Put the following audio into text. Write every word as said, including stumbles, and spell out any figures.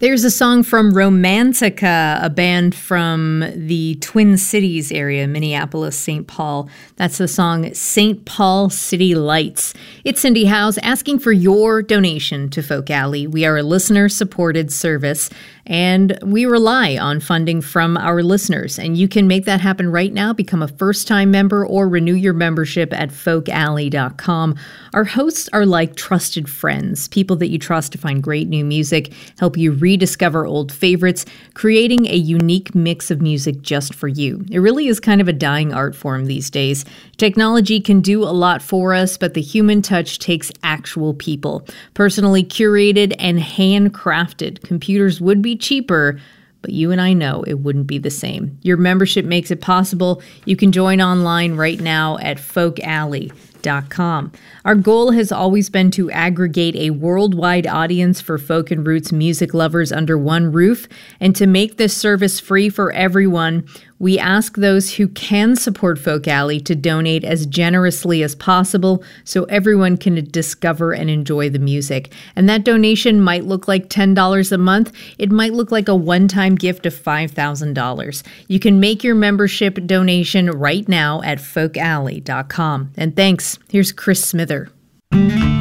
There's a song from Romantica, a band from the Twin Cities area, Minneapolis, Saint Paul. That's the song Saint Paul City Lights. It's Cindy Howes asking for your donation to Folk Alley. We are a listener-supported service, and we rely on funding from our listeners. And you can make that happen right now. Become a first-time member or renew your membership at folk alley dot com. Our hosts are like trusted friends, people that you trust to find great new music, help you rediscover old favorites, creating a unique mix of music just for you. It really is kind of a dying art form these days. Technology can do a lot for us, but the human touch takes actual people. Personally curated and handcrafted. Computers would be cheaper, but you and I know it wouldn't be the same. Your membership makes it possible. You can join online right now at folk alley dot com. Our goal has always been to aggregate a worldwide audience for folk and roots music lovers under one roof, and to make this service free for everyone, we ask those who can support Folk Alley to donate as generously as possible so everyone can discover and enjoy the music. And that donation might look like ten dollars a month. It might look like a one-time gift of five thousand dollars. You can make your membership donation right now at folk alley dot com. And thanks. Here's Chris Smither.